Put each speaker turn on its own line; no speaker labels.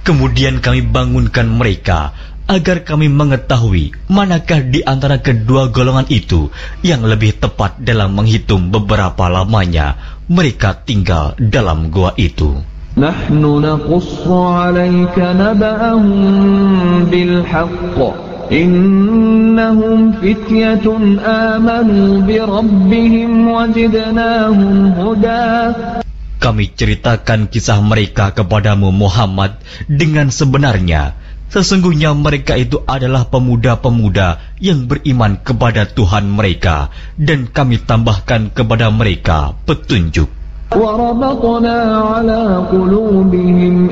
Kemudian kami bangunkan mereka agar kami mengetahui manakah di antara kedua golongan itu yang lebih tepat dalam menghitung beberapa lamanya mereka tinggal dalam gua itu.
Nahnu naqussu 'alaika naba'ahum bil haqq innahum fityatun amanu bi rabbihim wazidnahum huda.
Kami ceritakan kisah mereka kepadamu Muhammad dengan sebenarnya. Sesungguhnya mereka itu adalah pemuda-pemuda yang beriman kepada Tuhan mereka, dan kami tambahkan kepada mereka petunjuk.
وَرَبَطْنَا عَلَى قُلُوبِهِمْ